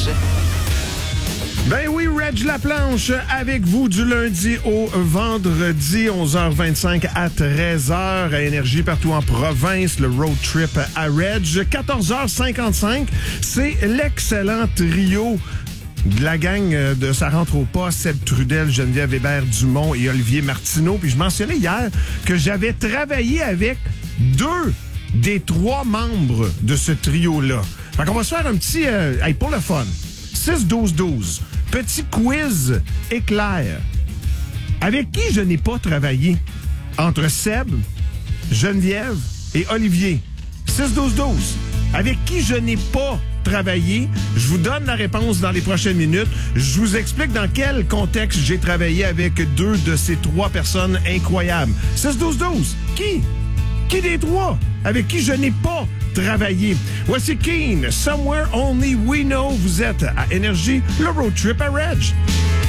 succès. Ben oui, Reg Laplanche avec vous du lundi au vendredi, 11h25 à 13h à Énergie partout en province, le road trip à Reg. 14h55, c'est l'excellent trio de la gang de Ça rentre au pas, Seb Trudel, Geneviève Hébert-Dumont et Olivier Martineau. Puis je mentionnais hier que j'avais travaillé avec 2 des 3 membres de ce trio-là. Fait qu'on va se faire un petit, pour le fun, 6-12-12. Petit quiz éclair. Avec qui je n'ai pas travaillé? Entre Seb, Geneviève et Olivier. 6-12-12. Avec qui je n'ai pas travaillé? Je vous donne la réponse dans les prochaines minutes. Je vous explique dans quel contexte j'ai travaillé avec 2 de ces 3 personnes incroyables. 6-12-12. Qui? Qui des 3? Avec qui je n'ai pas travaillé? Voici Keane, Somewhere Only We Know. Vous êtes à Énergie, le road trip à Reg.